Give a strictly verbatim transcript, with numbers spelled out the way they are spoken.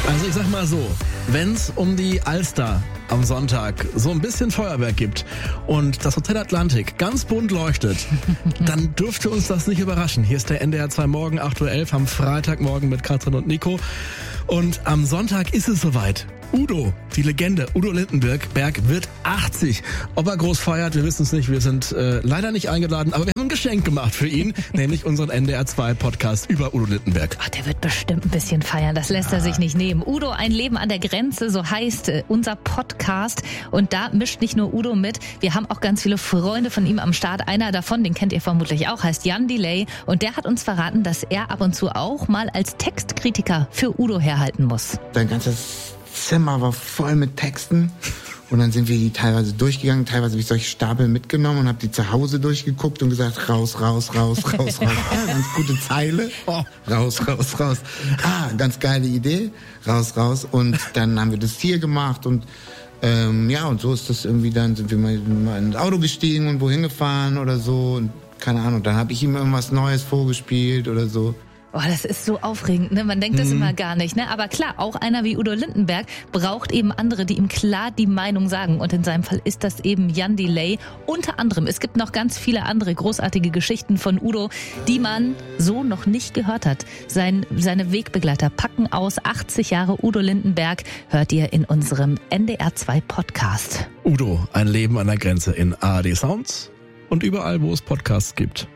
Also ich sag mal so, wenn's um die Alster am Sonntag so ein bisschen Feuerwerk gibt und das Hotel Atlantik ganz bunt leuchtet, dann dürfte uns das nicht überraschen. Hier ist der N D R zwei Morgen, acht Uhr elf am Freitagmorgen mit Katrin und Nico. Und am Sonntag ist es soweit. Udo, die Legende, Udo Lindenberg Berg wird achtzig. Ob er groß feiert, wir wissen es nicht. Wir sind äh, leider nicht eingeladen, aber wir haben ein Geschenk gemacht für ihn, nämlich unseren N D R zwei Podcast über Udo Lindenberg. Ach, der wird bestimmt ein bisschen feiern, das lässt er sich nicht nehmen. Udo, ein Leben an der Grenze, so heißt äh, unser Podcast. Und da mischt nicht nur Udo mit, wir haben auch ganz viele Freunde von ihm am Start. Einer davon, den kennt ihr vermutlich auch, heißt Jan Delay. Und der hat uns verraten, dass er ab und zu auch mal als Textkritiker für Udo herhalten muss. Dein ganzes Zimmer war voll mit Texten und dann sind wir die teilweise durchgegangen, teilweise habe ich solche Stapel mitgenommen und habe die zu Hause durchgeguckt und gesagt, raus, raus, raus, raus, raus. Ah, ganz gute Zeile. Oh, raus, raus, raus. Ah, ganz geile Idee. Raus, raus. Und dann haben wir das hier gemacht und ähm, ja, und so ist das irgendwie, dann sind wir mal, mal ins Auto gestiegen und wohin gefahren oder so und keine Ahnung, dann habe ich ihm irgendwas Neues vorgespielt oder so. Oh, das ist so aufregend, ne? Man denkt das Mhm. immer gar nicht, ne? Aber klar, auch einer wie Udo Lindenberg braucht eben andere, die ihm klar die Meinung sagen. Und in seinem Fall ist das eben Jan Delay. Unter anderem, es gibt noch ganz viele andere großartige Geschichten von Udo, die man so noch nicht gehört hat. Sein, seine Wegbegleiter packen aus. achtzig Jahre Udo Lindenberg hört ihr in unserem N D R zwei Podcast. Udo, ein Leben an der Grenze in A R D Sounds und überall, wo es Podcasts gibt.